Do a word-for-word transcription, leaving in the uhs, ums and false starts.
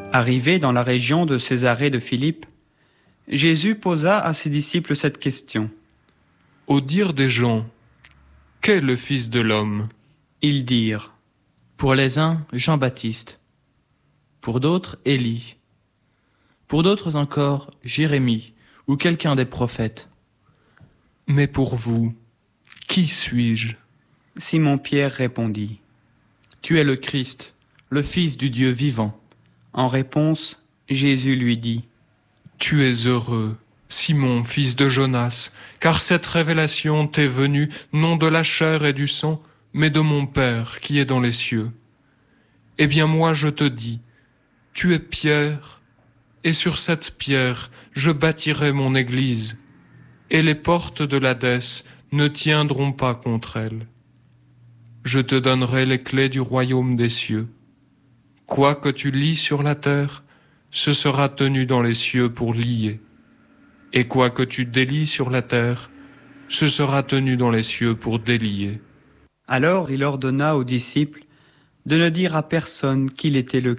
Arrivé dans la région de Césarée de Philippe, Jésus posa à ses disciples cette question. Au dire des gens, qu'est le Fils de l'homme ? Ils dirent, pour les uns, Jean-Baptiste, pour d'autres, Élie, pour d'autres encore, Jérémie ou quelqu'un des prophètes. Mais pour vous, qui suis-je ? Simon-Pierre répondit, tu es le Christ, le Fils du Dieu vivant. En réponse, Jésus lui dit, tu es heureux, Simon, fils de Jonas, car cette révélation t'est venue non de la chair et du sang, mais de mon Père qui est dans les cieux. Eh bien moi je te dis, tu es Pierre, et sur cette pierre je bâtirai mon église, et les portes de l'Hadès ne tiendront pas contre elle. Je te donnerai les clés du royaume des cieux. Quoi que tu lies sur la terre, ce sera tenu dans les cieux pour lier. Et quoi que tu délies sur la terre, ce sera tenu dans les cieux pour délier. Alors il ordonna aux disciples de ne dire à personne qu'il était le